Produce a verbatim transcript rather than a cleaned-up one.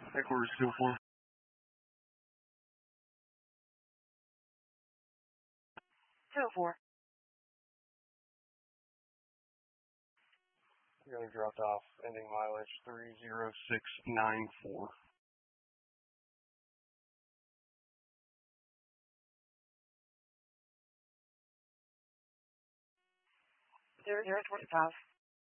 Headquarters two four. two oh four. Really dropped off. Ending mileage three zero six nine four. Zero zero twenty five.